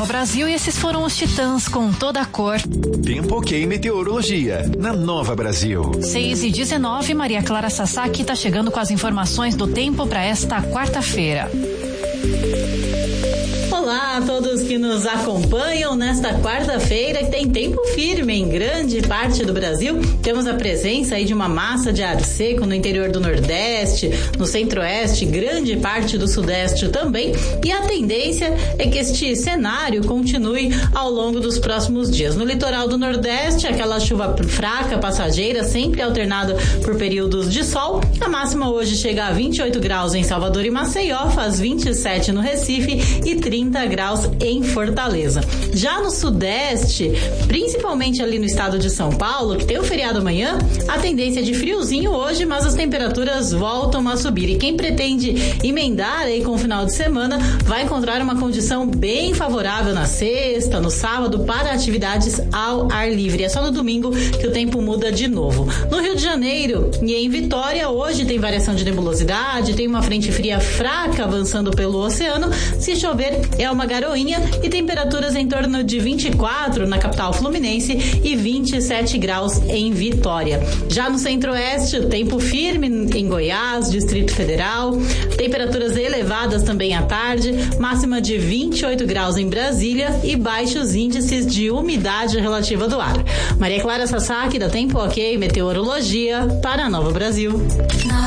Brasil e esses foram os Titãs com Toda a Cor. Tempo Ok Meteorologia, na Nova Brasil. 6h19, Maria Clara Sasaki está chegando com as informações do tempo para esta quarta-feira. Olá a todos que nos acompanham nesta quarta-feira, que tem tempo firme em grande parte do Brasil. Temos a presença aí de uma massa de ar seco no interior do Nordeste, no Centro-Oeste, grande parte do Sudeste também. E a tendência é que este cenário continue ao longo dos próximos dias. No litoral do Nordeste, aquela chuva fraca, passageira, sempre alternada por períodos de sol. A máxima hoje chega a 28 graus em Salvador e Maceió, faz 27 no Recife e 30 graus em Fortaleza. Já no Sudeste, principalmente ali no estado de São Paulo, que tem o feriado amanhã, a tendência é de friozinho hoje, mas as temperaturas voltam a subir. E quem pretende emendar aí com o final de semana vai encontrar uma condição bem favorável na sexta, no sábado, para atividades ao ar livre. É só no domingo que o tempo muda de novo. No Rio de Janeiro e em Vitória, hoje tem variação de nebulosidade, tem uma frente fria fraca avançando pelo oceano. Se chover, é uma garoinha e temperaturas em torno de 24 na capital fluminense e 27 graus em Vitória. Já no Centro-Oeste, tempo firme em Goiás, Distrito Federal, temperaturas elevadas também à tarde, máxima de 28 graus em Brasília e baixos índices de umidade relativa do ar. Maria Clara Sasaki, da Tempo Ok Meteorologia, para a Nova Brasil.